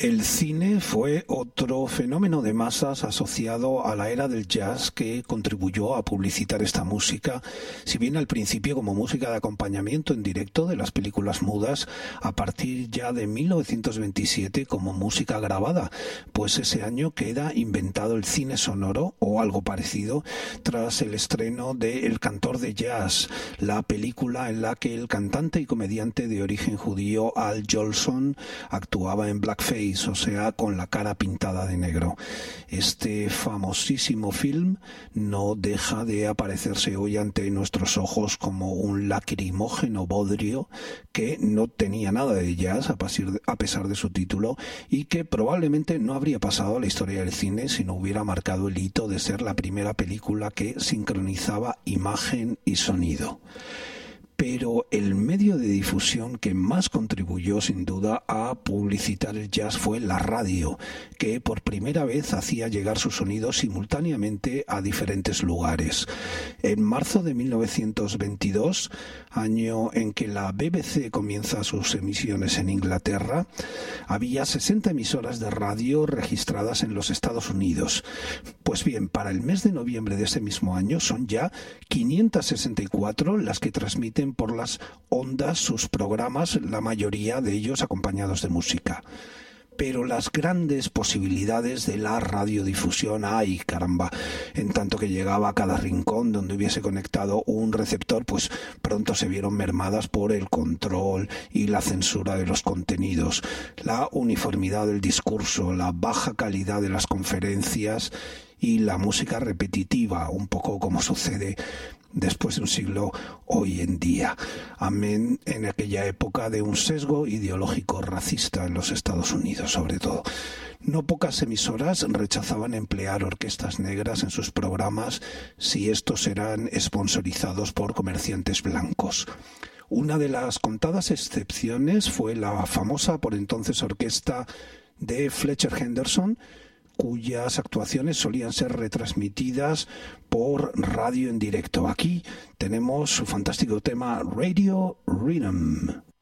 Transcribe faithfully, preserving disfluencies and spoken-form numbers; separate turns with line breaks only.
El cine fue otro fenómeno de masas asociado a la era del jazz que contribuyó a publicitar esta música, si bien al principio como música de acompañamiento en directo de las películas mudas, a partir ya de mil novecientos veintisiete como música grabada, pues ese año queda inventado el cine sonoro o algo parecido tras el estreno de El cantor de jazz, la película en la que el cantante y comediante de origen judío Al Jolson actuaba en blackface, o sea, con la cara pintada de negro. Este famosísimo film no deja de aparecerse hoy ante nuestros ojos como un lacrimógeno bodrio que no tenía nada de jazz a pesar de su título y que probablemente no habría pasado a la historia del cine si no hubiera marcado el hito de ser la primera película que sincronizaba imagen y sonido. Pero el medio de difusión que más contribuyó sin duda a publicitar el jazz fue la radio, que por primera vez hacía llegar su sonido simultáneamente a diferentes lugares. En marzo de mil novecientos veintidós, año en que la B B C comienza sus emisiones en Inglaterra, había sesenta emisoras de radio registradas en los Estados Unidos. Pues bien, para el mes de noviembre de ese mismo año son ya quinientas sesenta y cuatro las que transmiten por las ondas sus programas, la mayoría de ellos acompañados de música. Pero las grandes posibilidades de la radiodifusión, ¡ay caramba! En tanto que llegaba a cada rincón donde hubiese conectado un receptor, pues pronto se vieron mermadas por el control y la censura de los contenidos, la uniformidad del discurso, la baja calidad de las conferencias y la música repetitiva, un poco como sucede después de un siglo hoy en día, amén en aquella época de un sesgo ideológico racista en los Estados Unidos sobre todo. No pocas emisoras rechazaban emplear orquestas negras en sus programas si estos eran sponsorizados por comerciantes blancos. Una de las contadas excepciones fue la famosa por entonces orquesta de Fletcher Henderson, cuyas actuaciones solían ser retransmitidas por radio en directo. Aquí tenemos su fantástico tema Radio Rhythm.